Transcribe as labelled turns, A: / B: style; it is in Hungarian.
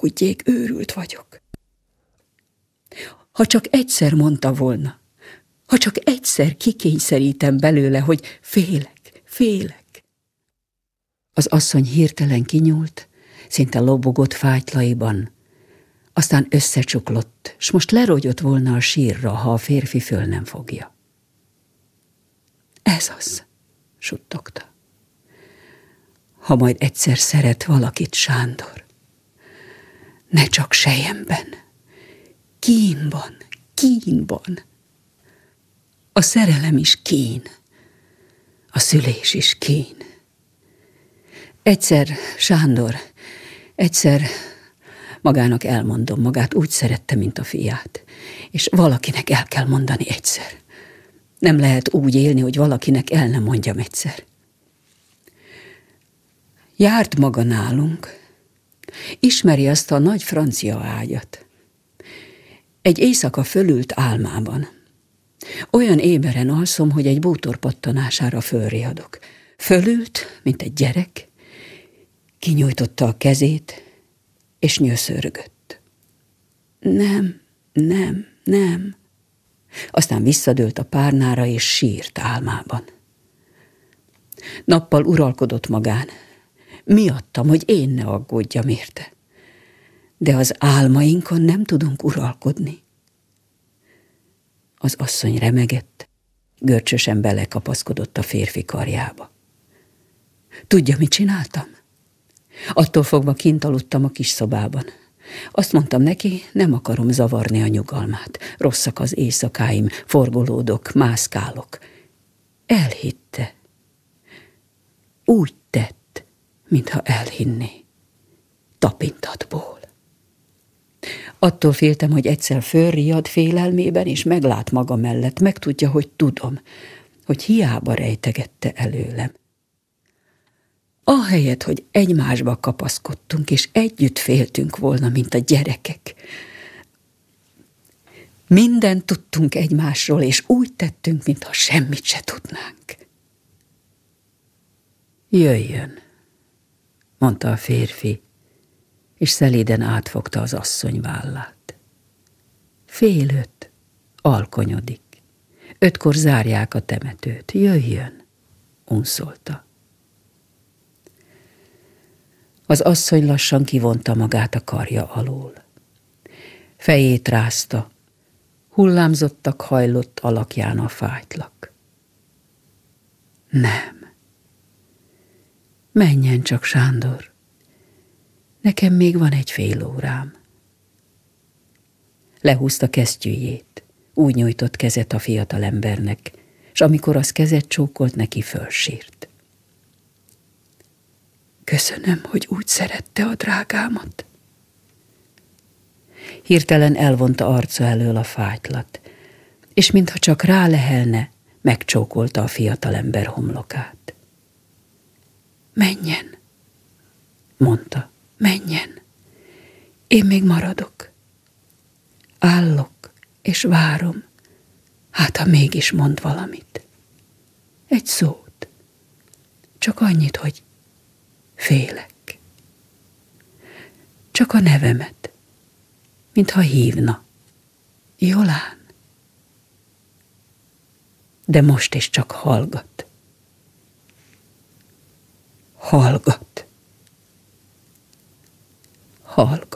A: aludjék, őrült vagyok. Ha csak egyszer mondta volna, ha csak egyszer kikényszerítem belőle, hogy félek. Az asszony hirtelen kinyúlt, szinte lobogott fájtlaiban, aztán összecsuklott, s most lerogyott volna a sírra, ha a férfi föl nem fogja. Ez az, suttogta. Ha majd egyszer szeret valakit, Sándor, ne csak selyemben, kínban. A szerelem is kín, a szülés is kín. Egyszer, Sándor, magának elmondom, magát úgy szerette, mint a fiát, és valakinek el kell mondani egyszer. Nem lehet úgy élni, hogy valakinek el nem mondjam egyszer. Járt maga nálunk, ismeri azt a nagy francia ágyat. Egy éjszaka fölült álmában. Olyan éberen alszom, hogy egy bútor pattanására fölriadok. Fölült, mint egy gyerek, kinyújtotta a kezét, és nyöszörgött. Nem. Aztán visszadőlt a párnára, és sírt álmában. Nappal uralkodott magán. Miattam, hogy én ne aggódjam érte. De az álmainkon nem tudunk uralkodni. Az asszony remegett, görcsösen belekapaszkodott a férfi karjába. Tudja, mit csináltam? Attól fogva kint aludtam a kis szobában. Azt mondtam neki, nem akarom zavarni a nyugalmát. Rosszak az éjszakáim, forgolódok, mászkálok. Elhitte. Úgy tett, mintha elhinné. Tapintatból. Attól féltem, hogy egyszer fölriad félelmében, és meglát maga mellett, megtudja, hogy tudom, hogy hiába rejtegette előlem. Ahelyett, hogy egymásba kapaszkodtunk, és együtt féltünk volna, mint a gyerekek. Mindent tudtunk egymásról, és úgy tettünk, mintha semmit se tudnánk. Jöjjön, mondta a férfi, és szelíden átfogta az asszony vállát. 4:30, alkonyodik. 5-kor zárják a temetőt. Jöjjön, unszolta. Az asszony lassan kivonta magát a karja alól. Fejét rázta, hullámzottak hajlott alakján a fájtlak. Nem. Menjen csak, Sándor. Nekem még van egy fél órám. Lehúzta kesztyűjét, úgy nyújtott kezet a fiatalembernek, s amikor az kezet csókolt, neki fölsírt. Köszönöm, hogy úgy szerette a drágámat. Hirtelen elvonta arca elől a fájtlat, és mintha csak rálehelne, megcsókolta a fiatalember homlokát. Menjen, mondta, menjen. Én még maradok. Állok, és várom. Hát, ha mégis mond valamit. Egy szót. Csak annyit, hogy félek. Csak a nevemet, mintha hívna. Jolán. De most is csak hallgat. Hallgat.